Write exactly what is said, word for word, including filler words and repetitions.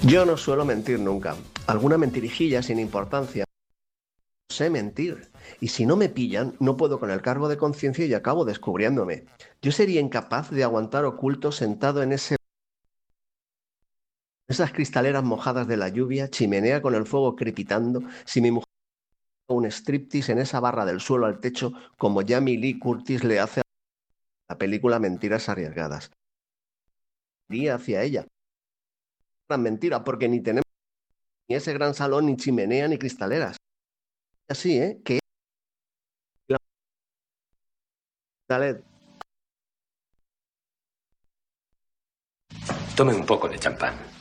Yo no suelo mentir nunca. Alguna mentirijilla sin importancia. No sé mentir. Y si no me pillan, no puedo con el cargo de conciencia y acabo descubriéndome. Yo sería incapaz de aguantar oculto sentado en ese, esas cristaleras mojadas de la lluvia, chimenea con el fuego crepitando, si mi mujer hace un striptease en esa barra del suelo al techo, como Jamie Lee Curtis le hace a la película Mentiras Arriesgadas. Iría hacia ella. Gran mentira, porque ni tenemos ni ese gran salón, ni chimenea, ni cristaleras. Así, ¿eh? Que dale. Tome un poco de champán.